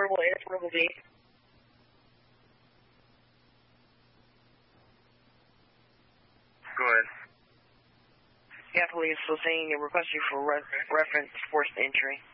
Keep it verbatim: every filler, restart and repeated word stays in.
affordable A, affordable B. Go ahead. Yeah, police. So saying you're requesting for re reference forced entry.